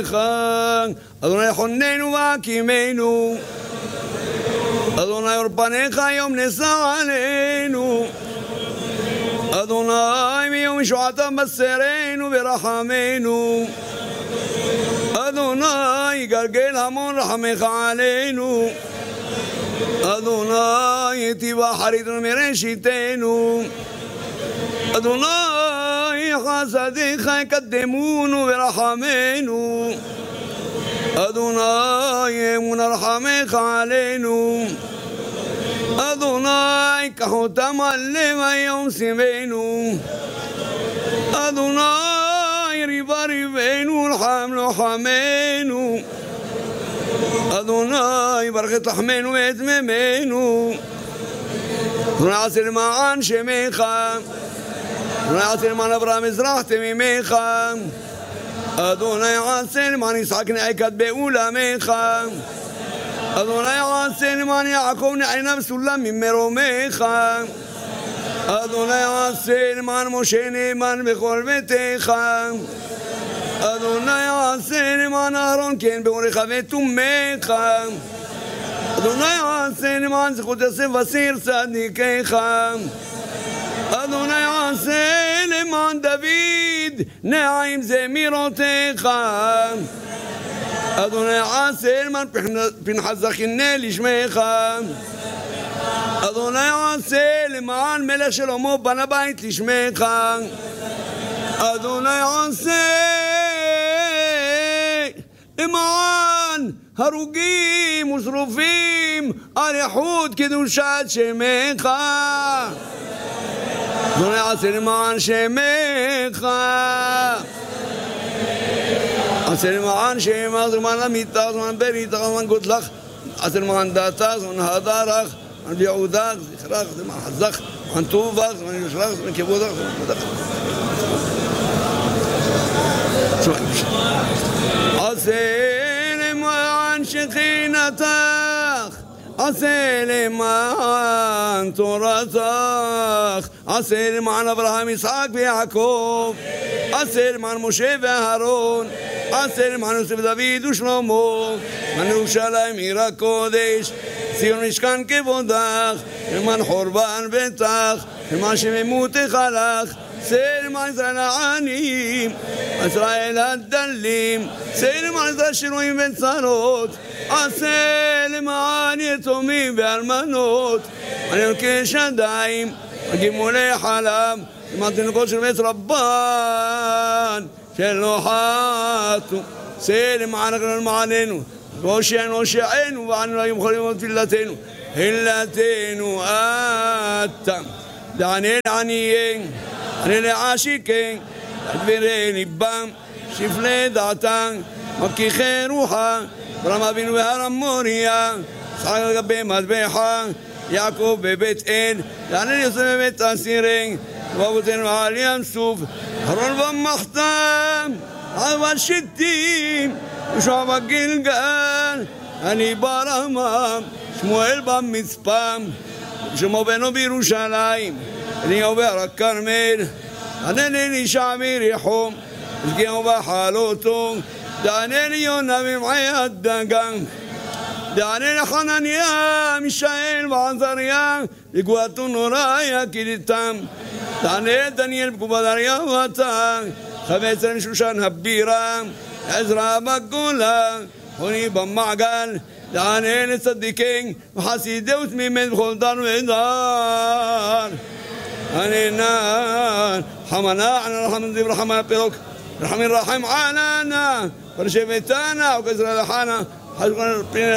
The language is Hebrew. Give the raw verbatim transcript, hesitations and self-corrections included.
פניך, אדוני חוננו והקימנו, אדוני אור פניך יום נשא עלינו, אדוני מיום ישועתם בשרנו ורחמנו, אדוני גלגל המון רחמך עלינו, אדוני טיבה חריתנו מראשיתנו, אדוני חסדיך יקדמונו ורחמנו, אדוני אמון רחמך עלינו, אדוני קח אותם על לב היום שימנו, אדוני ריבה ריבנו לחם לוחמנו, אדוני ברך את לחמנו ואת ממנו, אדוני עשה למען שמך, אדוני עשה למען אברהם אזרח תמימך, אדוני עשה למען יצחק נעקד באולמך, אדוני עשה למען יעקב נענה בסולם ממרומך, אדוני עשה למען משה נאמן בכל ביתך, אדוני עשה למען אהרון כן באורך ותומך, אדוני עשה למען זכות יוסף וסיר צדיקיך, אדוני עשה למען דוד נעים זמירותיך, אדוני עשה למען פנחס זכיני לשמך, אדוני עשה למען מלך שלמה בן הבית לשמך, אדוני עשה למען הרוגים ושרופים על איחוד קדושת שמך, אדוני עשה למען שמך, עשה למען שמך, זמן למיתה, זמן בריתך, זמן גודלך, עשה למען דעתך, זמן הדרך, זמן ביעודך, זכרך, זמן חזך, זמן טובך, זמן יושרך, זמן כבודך, זמן כבודך. עשה למען שכינתך, עשה למען תורתך, עשה למען אברהם יצחק ויעקב, עשה למען משה ואהרון, עשה למען יוסף דוד ושלמה, למען ירושלים עיר הקודש, ציון משכן כבודך, למען חורבן ביתך, למען שממותך לך, עשה למען ישראל העניים, ישראל הדלים, עשה למען ישראל שרויים וצרות, עשה למען יתומים ואלמנות, למען ילקי שדיים, גימולי חלב, למען תינוקות של בית רבן, שלא חטאו, עשה למען הגרל מעננו, והושיענו הושיענו, וענו לא יכולים עוד תפילתנו, תפילתנו אתה, דעני לעניים, עני לעשיקים, דברי ליבם, שפלי דעתם, מקיחי רוחה, אברהם אבינו בהר המוריה, יצחק על גבי מזבחה, יעקב בבית אל, דעני יוסף בבית אסירים, ואבותינו על ים סוף, אהרון במחתם, עבד שיטים, ישוע בגלגל, אני ברמה, שמואל במצפם, שמו בנו בירושלים, אליהו בהר הכרמל, ענני אלישע מיריחו, הזכיהו בחלותו, דענני יונה ממעי הדגן, דענני חנניה, מישאל ועזריה, לגבוהתו נוריה כליתם, דענני דניאל בקובדריה ואתה, חמש עשרה משושן הבירה, עזרא בגולה, חוני במעגל, דענני לצדיקים, וחסידי ותמימים בכל דר ודar. הננן, חמנה, רחמן זיו רחמן הפירוק, רחמן רחם עלנה, ורשבתנה, וכזרה לחנה, חזקונה פנינה